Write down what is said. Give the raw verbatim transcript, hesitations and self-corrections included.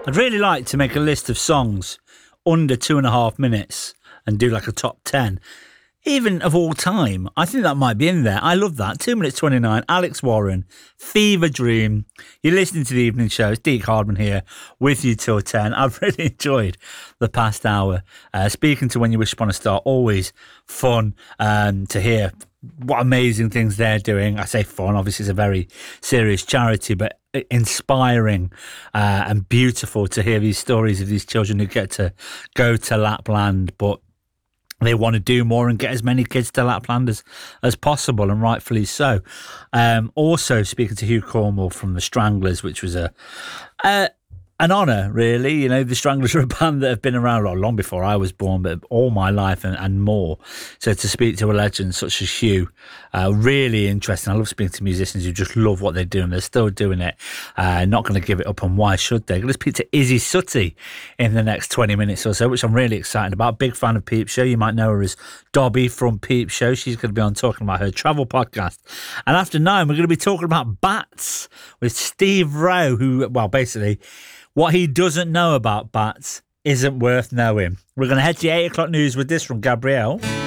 I'd really like to make a list of songs under two and a half minutes and do like a top ten, even of all time. I think that might be in there. I love that. two minutes twenty-nine, Alex Warren, Fever Dream. You're listening to the evening show. It's Deke Hardman here with you till ten. I've really enjoyed the past hour. Uh, speaking to When You Wish Upon a Star, always fun um, to hear what amazing things they're doing. I say fun, obviously it's a very serious charity, but inspiring uh, and beautiful to hear these stories of these children who get to go to Lapland, but they want to do more and get as many kids to Lapland as, as possible, and rightfully so. Um, also, speaking to Hugh Cornwall from the Stranglers, which was a... a An honour, really. You know, the Stranglers are a band that have been around well, long before I was born, but all my life and, and more. So to speak to a legend such as Hugh, uh, really interesting. I love speaking to musicians who just love what they're doing. They're still doing it. Uh, not going to give it up, and why should they? I'm going to speak to Izzy Suttie in the next twenty minutes or so, which I'm really excited about. Big fan of Peep Show. You might know her as Dobby from Peep Show. She's going to be on talking about her travel podcast. And after nine, we're going to be talking about bats with Steve Rowe, who, well, basically... what he doesn't know about bats isn't worth knowing. We're going to head to the eight o'clock news with this from Gabrielle.